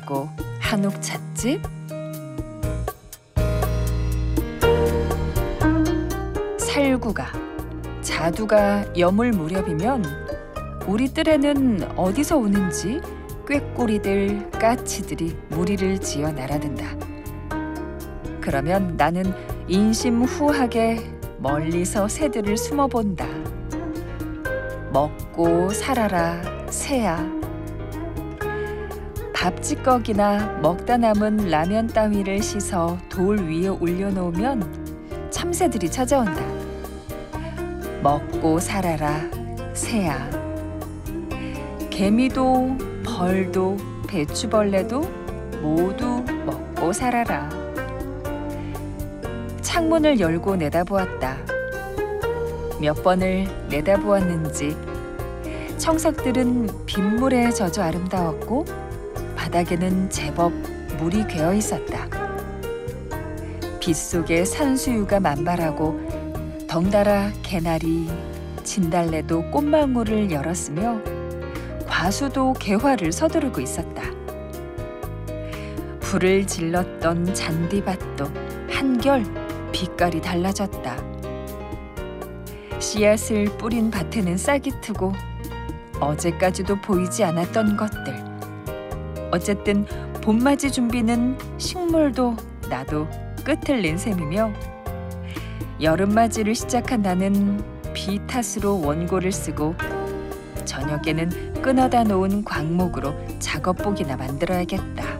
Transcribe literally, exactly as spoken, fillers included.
찾고 한옥 찻집? 살구가, 자두가 여물 무렵이면 우리 뜰에는 어디서 오는지 꾀꼬리들, 까치들이 무리를 지어 날아든다. 그러면 나는 인심후하게 멀리서 새들을 숨어본다. 먹고 살아라 새야. 밥찌꺼기나 먹다 남은 라면 따위를 씻어 돌 위에 올려놓으면 참새들이 찾아온다. 먹고 살아라 새야. 개미도 벌도 배추벌레도 모두 먹고 살아라. 창문을 열고 내다보았다. 몇 번을 내다보았는지 청석들은 빗물에 젖어 아름다웠고 바닥에는 제법 물이 괴어 있었다. 빗속에 산수유가 만발하고 덩달아 개나리, 진달래도 꽃망울을 열었으며 과수도 개화를 서두르고 있었다. 불을 질렀던 잔디밭도 한결 빛깔이 달라졌다. 씨앗을 뿌린 밭에는 싹이 트고 어제까지도 보이지 않았던 것들. 어쨌든 봄맞이 준비는 식물도 나도 끝을 낸 셈이며 여름맞이를 시작한 나는 비 탓으로 원고를 쓰고 저녁에는 끊어다 놓은 광목으로 작업복이나 만들어야겠다.